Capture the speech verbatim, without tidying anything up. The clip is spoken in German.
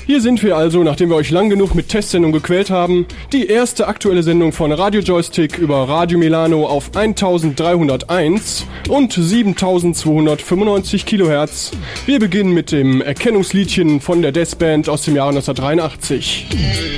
Hier sind wir also, nachdem wir euch lang genug mit Testsendungen gequält haben. Die erste aktuelle Sendung von Radio Joystick über Radio Milano auf eintausenddreihunderteins und siebentausendzweihundertfünfundneunzig Kilohertz. Wir beginnen mit dem Erkennungsliedchen von der Death Band aus dem Jahre neunzehnhundertdreiundachtzig.